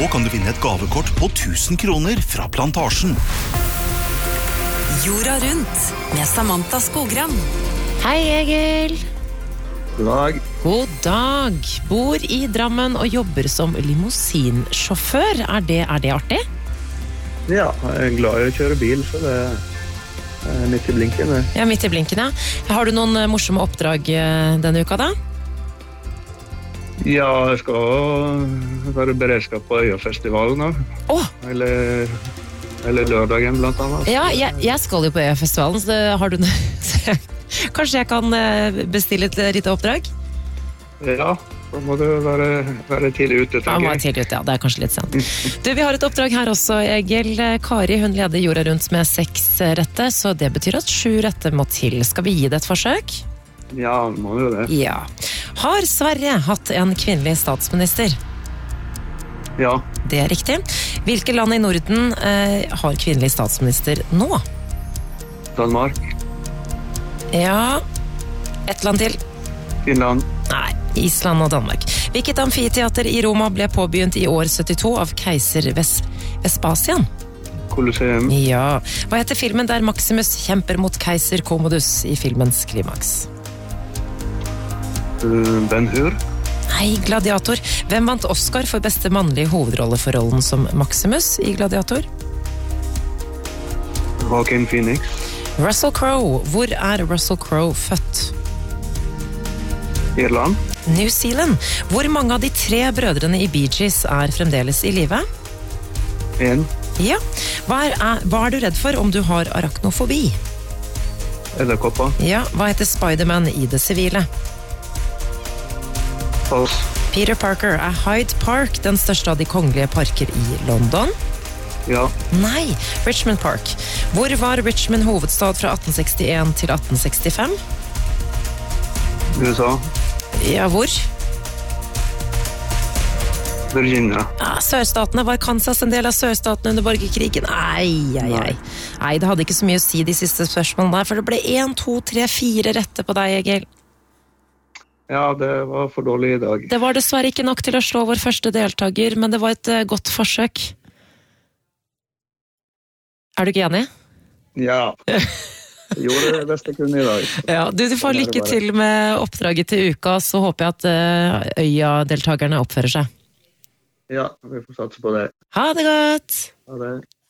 Nå kan du vinne et gavekort på 1000 kroner fra Plantasjen. Jorda rundt med Samantha Skogran. Hei, Egil. God dag. God dag. Bor i Drammen og jobber som limousinsjåfør. Er det artig? Ja, jeg glad i å kjøre bil, så det er midt i blinken. Ja, midt i blinken, ja. Har du noen morsomme oppdrag denne uka da? Ja, jeg skal være beredskap på Øyafestivalen da. Eller lørdagen blant annet. Ja, jeg skal jo på Øyafestivalen, så har du kanskje jeg kan bestille et lite oppdrag? Ja, da må du være tidlig ute, tenker jeg. Ja, må være tidlig ute, ja. Det er kanskje litt sent. Du, vi har et oppdrag her også, Egil. Kari, hun leder jorda rundt med 6 rette, så det betyr at 7 rette må til. Skal vi gi det et forsøk? Ja, må jo det. Ja. Har Sverige hatt en kvinnelig statsminister? Ja. Det er riktig. Hvilke land i Norden har kvinnelig statsminister nå? Danmark. Ja. Et land til. Finland. Nei, Island og Danmark. Hvilket amfiteater i Roma ble påbegynt i år 72 av keiser Vespasian? Colosseum. Ja. Hva heter filmen der Maximus kjemper mot keiser Commodus i filmens klimaks? Ben-Hur. Nei, Gladiator. Hvem vant Oscar for beste mannlige hovedrolle for rollen som Maximus i Gladiator? Joaquin Phoenix. Russell Crowe. Hvor er Russell Crowe født? Irland. New Zealand. Hvor mange av de 3 brødrene i Bee Gees er fremdeles i live? 1. Ja. Hva er du redd for om du har arachnofobi? Edderkopper. Ja. Hva heter Spider-Man i det sivile? Pass. Peter Parker. Er Hyde Park den største av de kongelige parker i London? Ja. Nei, Richmond Park. Hvor var Richmond hovedstad fra 1861 til 1865? USA. Ja, hvor? Virginia. Ja, sørstatene. Var Kansas en del av sørstatene under borgerkrigen? Nei, det hadde ikke så mye å si de siste spørsmålene der, for det ble 1, 2, 3, 4 rette på deg, Egil. Ja, det var for dårlig i dag. Det var dessverre ikke nok til å slå vår første deltaker, men det var et godt forsøk. Er du ikke enig? Ja. Jeg gjorde det beste jeg kunne i dag. Ja, du får lykke til med oppdraget til uka, så håper jeg at Øya-deltakerne oppfører seg. Ja, vi får satse på det. Ha det godt! Ha det.